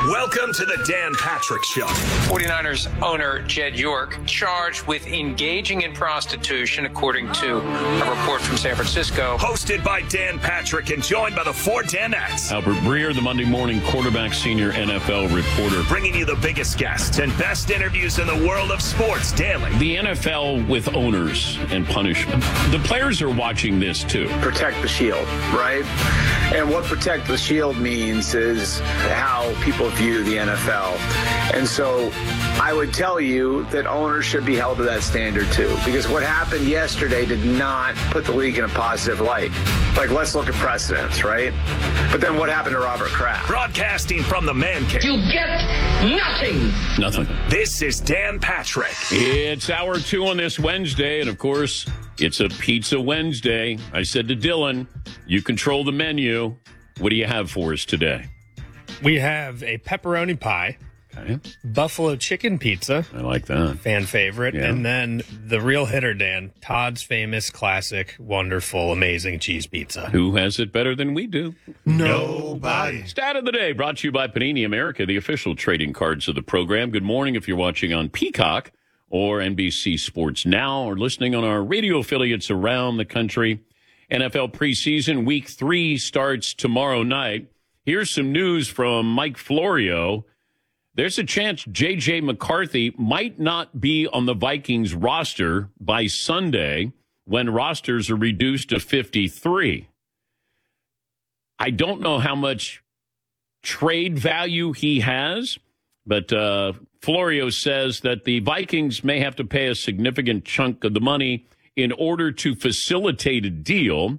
Welcome to the Dan Patrick Show. 49ers owner Jed York charged with engaging in prostitution, according to a report from San Francisco. Hosted by Dan Patrick and joined by the 410X. Albert Breer, the Monday morning quarterback senior NFL reporter. Bringing you the biggest guests and best interviews in the world of sports daily. The NFL with owners and punishment. The players are watching this too. Protect the shield, right? And what protect the shield means is how people view the NFL. And so I would tell you that owners should be held to that standard too, because what happened yesterday did not put the league in a positive light. Like, let's look at precedents, right? But then what happened to Robert Kraft? Broadcasting from the man cave. You get nothing. Nothing. This is Dan Patrick. It's hour 2 on this Wednesday, and of course, it's a Pizza Wednesday. I said to Dylan, you control the menu. What do you have for us today? We have a pepperoni pie, Okay. buffalo chicken pizza, I like that. fan favorite, Yeah. and then the real hitter, Dan, Todd's famous, classic, wonderful, amazing cheese pizza. Who has it better than we do? Nobody. Stat of the day brought to you by Panini America, the official trading cards of the program. Good morning if you're watching on Peacock or NBC Sports Now or listening on our radio affiliates around the country. NFL preseason week 3 starts tomorrow night. Here's some news from Mike Florio. There's a chance J.J. McCarthy might not be on the Vikings roster by Sunday when rosters are reduced to 53. I don't know how much trade value he has, but Florio says that the Vikings may have to pay a significant chunk of the money in order to facilitate a deal.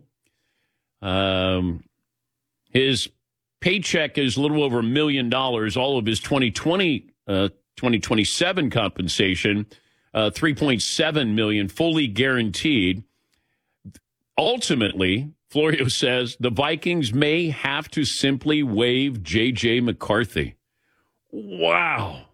His paycheck is a little over $1 million. All of his 2027 compensation, $3.7 million, fully guaranteed. Ultimately, Florio says the Vikings may have to simply waive J.J. McCarthy. Wow.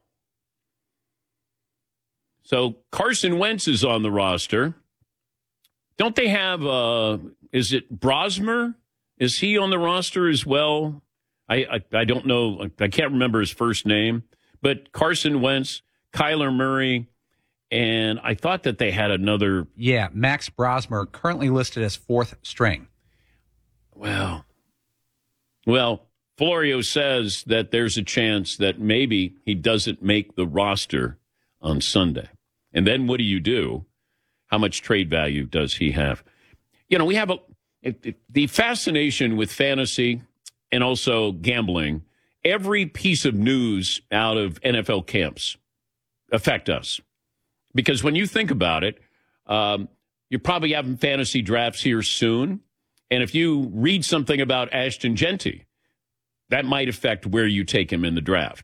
So Carson Wentz is on the roster. Don't they have, is it Brosmer? Is he on the roster as well? I don't know. I can't remember his first name. But Carson Wentz, Kyler Murray, and I thought that they had another. Yeah, Max Brosmer, currently listed as 4th string. Wow. Well, Florio says that there's a chance that maybe he doesn't make the roster on Sunday. And then what do you do? How much trade value does he have? You know, we have the fascination with fantasy and also gambling. Every piece of news out of NFL camps affect us. Because when you think about it, you're probably having fantasy drafts here soon. And if you read something about Ashton Genty, that might affect where you take him in the draft.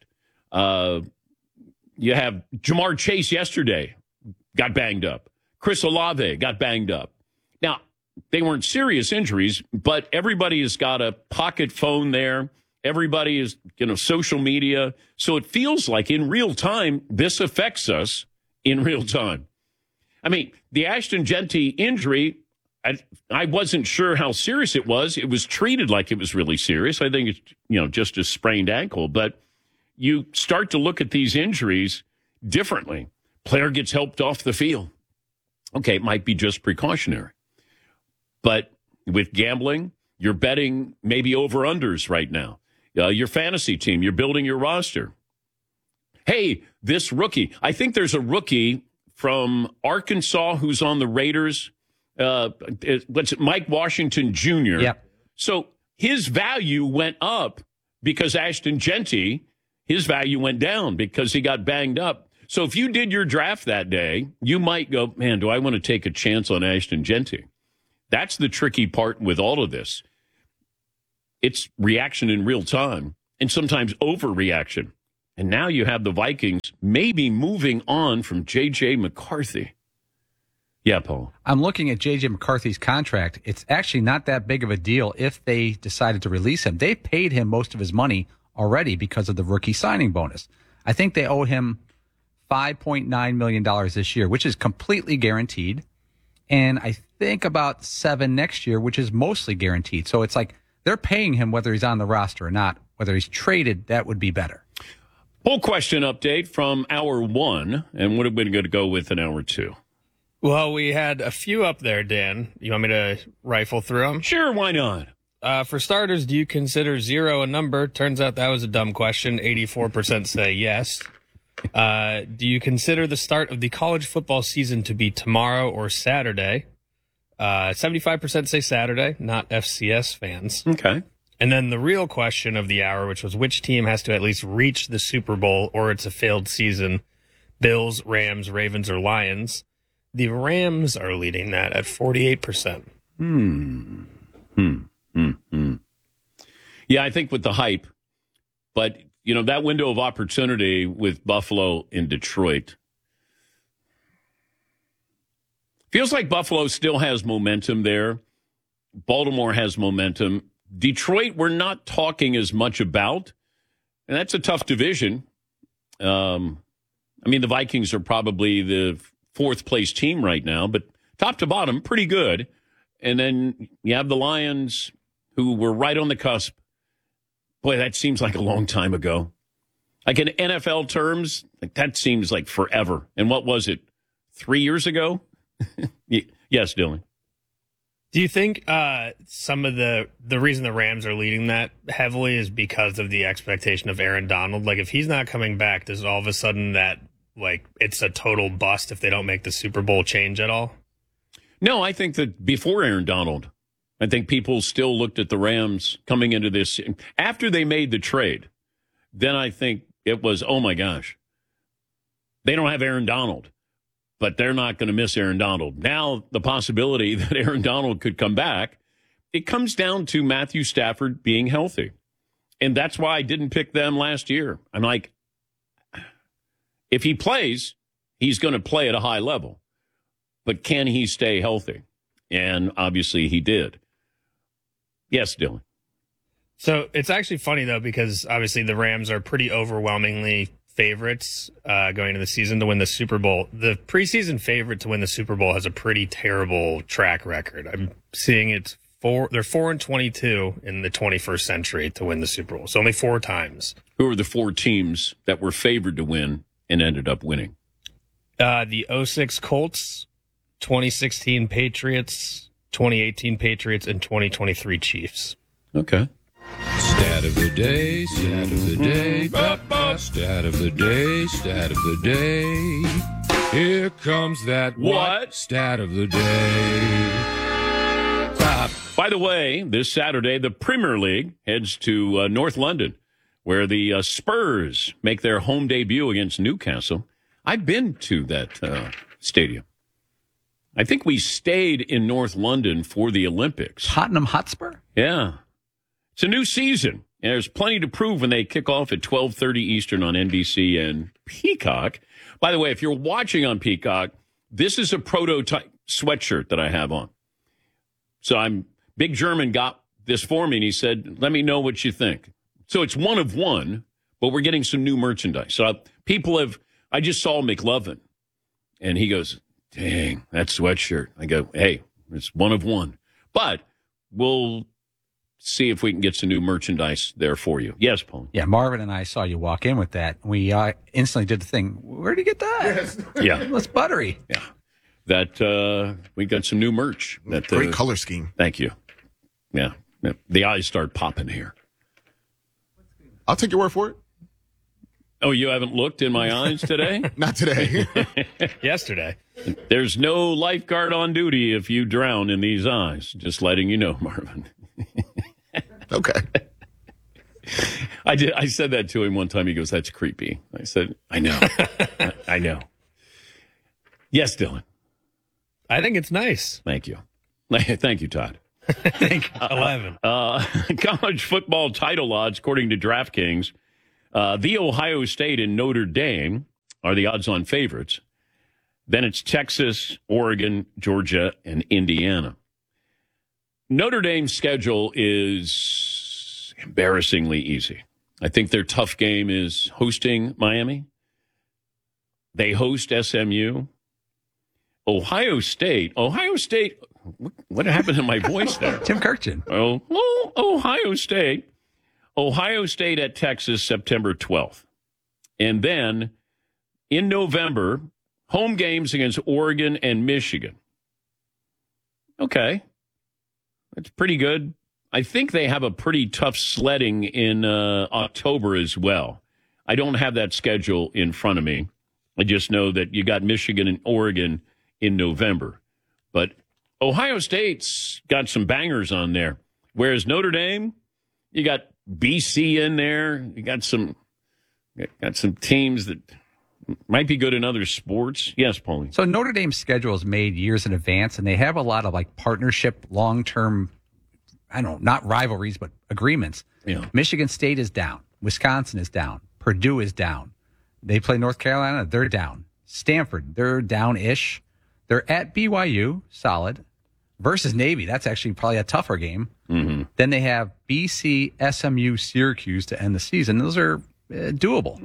You have Jamar Chase yesterday got banged up. Chris Olave got banged up. Now, they weren't serious injuries, but everybody has got a pocket phone there. Everybody is, social media. So it feels like in real time, this affects us in real time. I mean, the Ashton Genty injury, I wasn't sure how serious it was. It was treated like it was really serious. I think it's, just a sprained ankle. But you start to look at these injuries differently. Player gets helped off the field. Okay, it might be just precautionary. But with gambling, you're betting maybe over-unders right now. Your fantasy team, you're building your roster. Hey, this rookie. I think there's a rookie from Arkansas who's on the Raiders. What's it, Mike Washington Jr. Yep. So his value went up because Ashton Genty, his value went down because he got banged up. So if you did your draft that day, you might go, man, do I want to take a chance on Ashton Genty? That's the tricky part with all of this. It's reaction in real time and sometimes overreaction. And now you have the Vikings maybe moving on from J.J. McCarthy. Yeah, Paul. I'm looking at J.J. McCarthy's contract. It's actually not that big of a deal if they decided to release him. They paid him most of his money already because of the rookie signing bonus. I think they owe him $5.9 million this year, which is completely guaranteed. And I think about $7 million next year, which is mostly guaranteed. So it's like they're paying him whether he's on the roster or not. Whether he's traded, that would be better. Whole question update from hour 1, and what are we going to go with in hour 2? Well, we had a few up there, Dan. You want me to rifle through them? Sure, why not? For starters, do you consider 0 a number? Turns out that was a dumb question. 84% say yes. Do you consider the start of the college football season to be tomorrow or Saturday? 75% say Saturday, not FCS fans. Okay. And then the real question of the hour, which was which team has to at least reach the Super Bowl or it's a failed season? Bills, Rams, Ravens, or Lions? The Rams are leading that at 48%. Yeah, I think with the hype, but, that window of opportunity with Buffalo in Detroit, feels like Buffalo still has momentum there. Baltimore has momentum. Detroit, we're not talking as much about, and that's a tough division. The Vikings are probably the fourth-place team right now, but top to bottom, pretty good. And then you have the Lions, who were right on the cusp. Boy, that seems like a long time ago. Like in NFL terms, that seems like forever. And what was it, 3 years ago? Yes, Dylan. Do you think some of the reason the Rams are leading that heavily is because of the expectation of Aaron Donald? Like, if he's not coming back, does all of a sudden that, it's a total bust if they don't make the Super Bowl change at all? No, I think that before Aaron Donald, I think people still looked at the Rams coming into this. After they made the trade, then I think it was, oh, my gosh, they don't have Aaron Donald, but they're not going to miss Aaron Donald. Now, the possibility that Aaron Donald could come back, it comes down to Matthew Stafford being healthy. And that's why I didn't pick them last year. I'm like, if he plays, he's going to play at a high level. But can he stay healthy? And obviously he did. Yes, Dylan. So it's actually funny, though, because obviously the Rams are pretty overwhelmingly favorites going into the season to win the Super Bowl. The preseason favorite to win the Super Bowl has a pretty terrible track record. I'm seeing they're 4-22 in the 21st century to win the Super Bowl. So only 4 times. Who are the 4 teams that were favored to win and ended up winning? The 06 Colts, 2016 Patriots, 2018 Patriots, and 2023 Chiefs. Okay. Stat of the day, stat of the day, stat of the day, stat of the day. Here comes that what? Stat of the day. By the way, this Saturday, the Premier League heads to North London, where the Spurs make their home debut against Newcastle. I've been to that stadium. I think we stayed in North London for the Olympics. Tottenham Hotspur? Yeah. It's a new season. And there's plenty to prove when they kick off at 12:30 Eastern on NBC and Peacock. By the way, if you're watching on Peacock, this is a prototype sweatshirt that I have on. So Big German got this for me, and he said, let me know what you think. So it's one of one, but we're getting some new merchandise. So I just saw McLovin, and he goes, dang, that sweatshirt. I go, hey, it's one of one. But we'll see if we can get some new merchandise there for you. Yes, Paul. Yeah, Marvin and I saw you walk in with that. We instantly did the thing. Where'd you get that? Yes. Yeah. That's buttery. Yeah. That we got some new merch. Great color scheme. Thank you. Yeah. The eyes start popping here. I'll take your word for it. Oh, you haven't looked in my eyes today? Not today. Yesterday. There's no lifeguard on duty if you drown in these eyes. Just letting you know, Marvin. Okay. I said that to him one time. He goes, that's creepy. I said, I know. I know. Yes, Dylan. I think it's nice. Thank you. Thank you, Todd. Thank you. 11. College football title odds, according to DraftKings. The Ohio State and Notre Dame are the odds-on favorites. Then it's Texas, Oregon, Georgia, and Indiana. Notre Dame's schedule is embarrassingly easy. I think their tough game is hosting Miami. They host SMU. Ohio State, what happened to my voice there? Tim Kirkchin. Ohio State at Texas, September 12th. And then in November, home games against Oregon and Michigan. Okay. That's pretty good. I think they have a pretty tough sledding in October as well. I don't have that schedule in front of me. I just know that you got Michigan and Oregon in November. But Ohio State's got some bangers on there. Whereas Notre Dame, you got BC in there. You got some teams that might be good in other sports. Yes, Paulie. So Notre Dame's schedule is made years in advance, and they have a lot of like partnership, long-term, I don't know, not rivalries, but agreements. Yeah. Michigan State is down. Wisconsin is down. Purdue is down. They play North Carolina. They're down. Stanford, they're down-ish. They're at BYU, solid. Versus Navy, that's actually probably a tougher game. Mm-hmm. Then they have BC, SMU, Syracuse to end the season. Those are doable.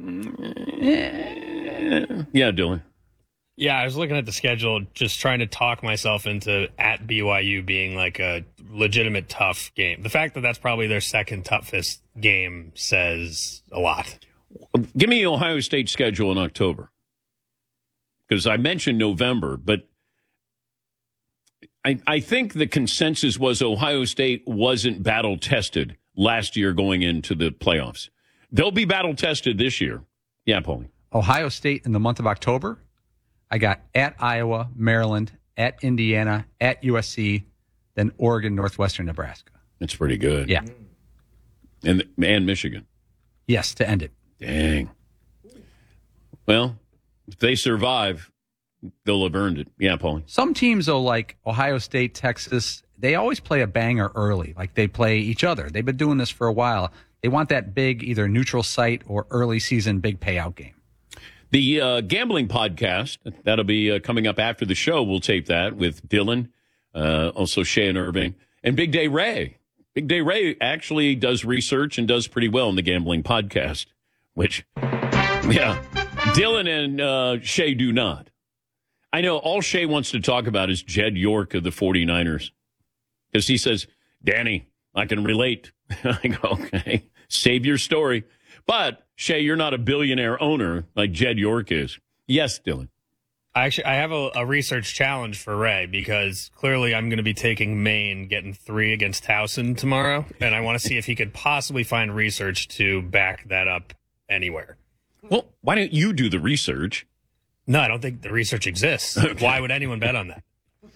Yeah, Dylan. Yeah, I was looking at the schedule, just trying to talk myself into at BYU being like a legitimate tough game. The fact that that's probably their second toughest game says a lot. Give me Ohio State schedule in October. Because I mentioned November, but I think the consensus was Ohio State wasn't battle-tested last year going into the playoffs. They'll be battle-tested this year. Yeah, Paulie. Ohio State in the month of October, I got at Iowa, Maryland, at Indiana, at USC, then Oregon, Northwestern, Nebraska. That's pretty good. Yeah. And Michigan. Yes, to end it. Dang. Well, if they survive, they'll have earned it. Yeah, Paulie. Some teams, though, like Ohio State, Texas, they always play a banger early. Like they play each other. They've been doing this for a while. They want that big either neutral site or early season big payout game. The gambling podcast, that'll be coming up after the show. We'll tape that with Dylan, also Shay and Irving, and Big Day Ray. Big Day Ray actually does research and does pretty well in the gambling podcast, which, yeah, Dylan and Shay do not. I know all Shay wants to talk about is Jed York of the 49ers. Because he says, Danny, I can relate. I go, okay, save your story. But, Shay, you're not a billionaire owner like Jed York is. Yes, Dylan. I have a research challenge for Ray because clearly I'm going to be taking Maine, getting 3 against Towson tomorrow. And I want to see if he could possibly find research to back that up anywhere. Well, why don't you do the research? No, I don't think the research exists. Okay. Why would anyone bet on that?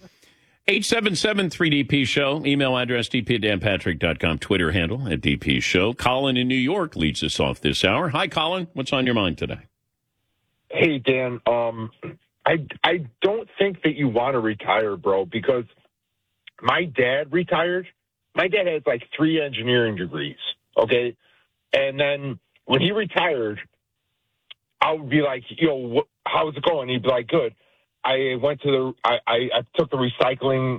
877-3DP Show. Email address dp@danpatrick.com. Twitter handle at DP Show. Colin in New York leads us off this hour. Hi, Colin. What's on your mind today? Hey, Dan. I don't think that you want to retire, bro, because my dad retired. My dad has like 3 engineering degrees, okay? And then when he retired, I would be like, yo, how's it going? He'd be like, good. I went to I took the recycling,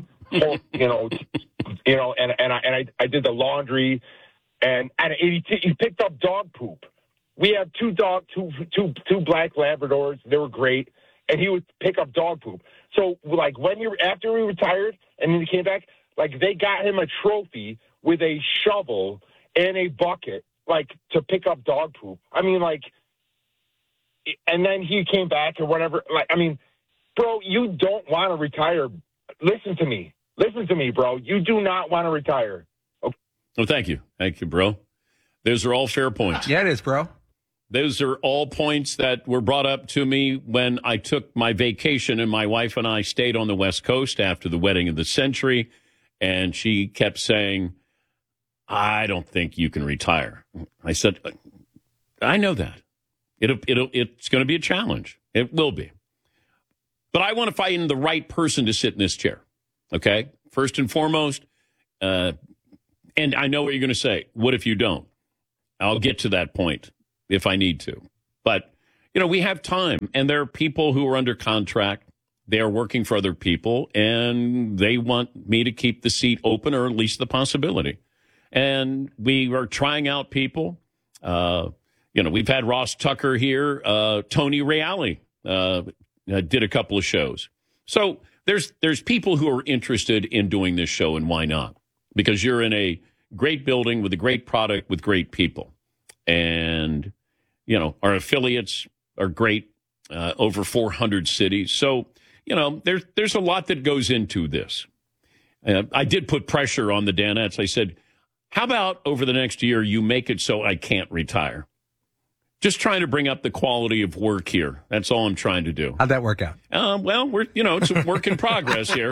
and I did the laundry, and he picked up dog poop. We have two two black Labradors. They were great, and he would pick up dog poop. So like after we retired, and then he came back, like they got him a trophy with a shovel and a bucket, like to pick up dog poop. I mean, like. And then he came back or whatever. Like, I mean, bro, you don't want to retire. Listen to me, bro. You do not want to retire. Okay. Well, thank you. Thank you, bro. Those are all fair points. Yeah, it is, bro. Those are all points that were brought up to me when I took my vacation, and my wife and I stayed on the West Coast after the wedding of the century. And she kept saying, I don't think you can retire. I said, I know that. It's going to be a challenge. It will be. But I want to find the right person to sit in this chair. Okay? First and foremost, and I know what you're going to say. What if you don't? I'll get to that point if I need to. But, we have time, and there are people who are under contract. They are working for other people, and they want me to keep the seat open, or at least the possibility. And we are trying out people. We've had Ross Tucker here. Tony Reale did a couple of shows. So there's people who are interested in doing this show, and why not? Because you're in a great building with a great product with great people. And, Our affiliates are great, over 400 cities. So, there's a lot that goes into this. I did put pressure on the Danettes. I said, how about over the next year you make it so I can't retire? Just trying to bring up the quality of work here. That's all I'm trying to do. How'd that work out? Well, it's a work in progress here.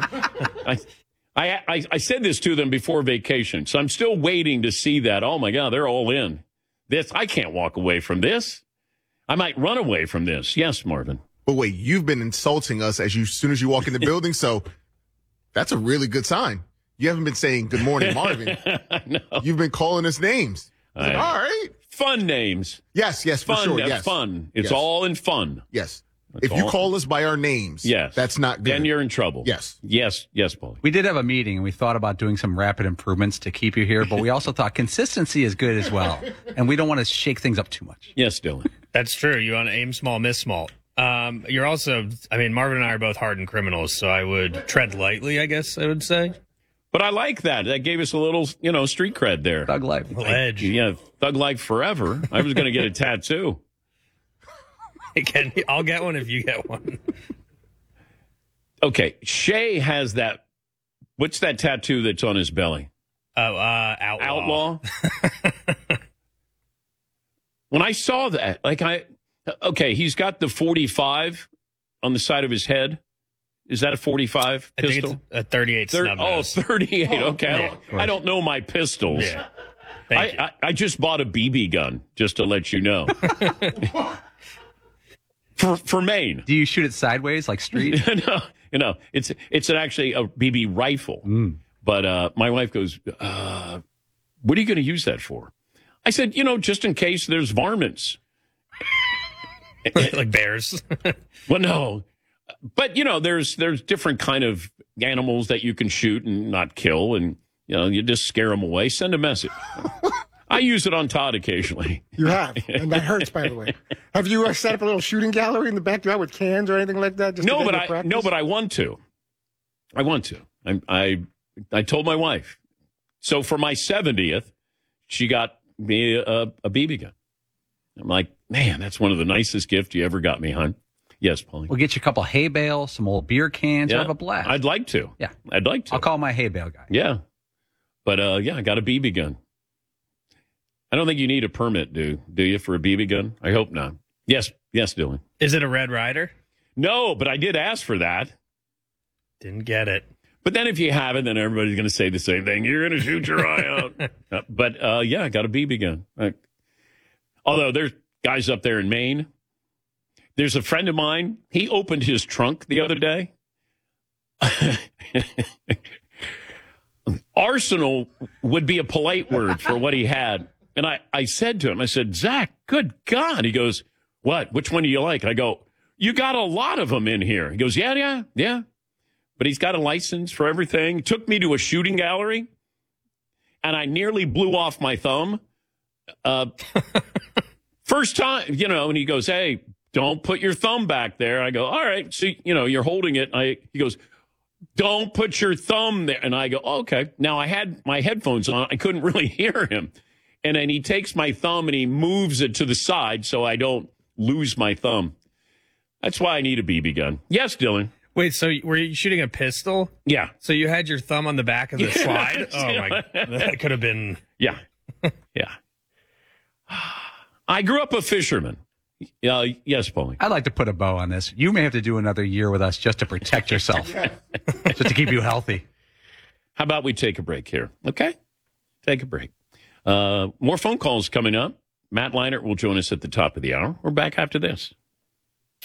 I said this to them before vacation, so I'm still waiting to see that. Oh, my God, they're all in. I can't walk away from this. I might run away from this. Yes, Marvin. But wait, you've been insulting us as soon as you walk in the building, so that's a really good sign. You haven't been saying good morning, Marvin. No. You've been calling us names. All right. Fun names. Yes, for fun, sure. Yes. Fun. It's yes. all in fun. Yes. If you call us by our names, that's not good. Then you're in trouble. Yes, Paul. We did have a meeting, and we thought about doing some rapid improvements to keep you here, but we also thought consistency is good as well, and we don't want to shake things up too much. Yes, Dylan. That's true. You want to aim small, miss small. You're also, Marvin and I are both hardened criminals, so I would tread lightly, I guess I would say. But I like that. That gave us a little, street cred there. Thug life. Edge. Yeah, thug life forever. I was going to get a tattoo. I'll get one if you get one. Okay, Shay has that. What's that tattoo that's on his belly? Oh, outlaw. When I saw that, he's got the 45 on the side of his head. Is that a 45 pistol? I think it's a 38 snub nose. 38. Okay. I don't know my pistols. Yeah. I just bought a BB gun, just to let you know. For Maine. Do you shoot it sideways like Street? No, it's actually a BB rifle. But my wife goes, what are you going to use that for? I said, just in case there's varmints. Like bears? Well, no. But, there's different kind of animals that you can shoot and not kill. And, you just scare them away. Send a message. I use it on Todd occasionally. You have, and that hurts, by the way. Have you set up a little shooting gallery in the backyard with cans or anything like that? No, but I want to. I want to. I told my wife. So for my 70th, she got me a BB gun. I'm like, man, that's one of the nicest gifts you ever got me, hon. Yes, Paulie. We'll get you a couple hay bales, some old beer cans. You'll have a blast. I'd like to. Yeah. I'd like to. I'll call my hay bale guy. Yeah. But, I got a BB gun. I don't think you need a permit, do you, for a BB gun? I hope not. Yes, Dylan. Is it a Red Ryder? No, but I did ask for that. Didn't get it. But then if you have it, then everybody's going to say the same thing. You're going to shoot your eye out. But I got a BB gun. Although there's guys up there in Maine. There's a friend of mine. He opened his trunk the other day. Arsenal would be a polite word for what he had. And I said to him, I said, Zach, good God. He goes, what? Which one do you like? And I go, you got a lot of them in here. He goes, yeah. But he's got a license for everything. Took me to a shooting gallery, and I nearly blew off my thumb. First time, and he goes, hey, don't put your thumb back there. I go, all right. So, you're holding it. He goes, don't put your thumb there. And I go, oh, okay. Now, I had my headphones on. I couldn't really hear him. And then he takes my thumb and he moves it to the side so I don't lose my thumb. That's why I need a BB gun. Yes, Dylan. Wait, so were you shooting a pistol? Yeah. So you had your thumb on the back of the slide? Oh, my God. That could have been... Yeah. I grew up a fisherman. Yes, Paulie. I'd like to put a bow on this. You may have to do another year with us just to protect yourself, just to keep you healthy. How about we take a break here? Okay? Take a break. More phone calls coming up. Matt Leinart will join us at the top of the hour. We're back after this.